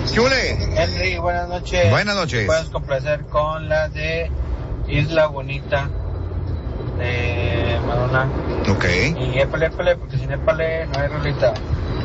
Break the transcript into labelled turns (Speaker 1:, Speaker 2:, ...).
Speaker 1: ¿Qué ole?
Speaker 2: Henry, buenas noches.
Speaker 1: Buenas noches.
Speaker 2: Puedes complacer con las de Isla Bonita de Madonna.
Speaker 1: Ok.
Speaker 2: Y épale, porque sin épale no hay rolita.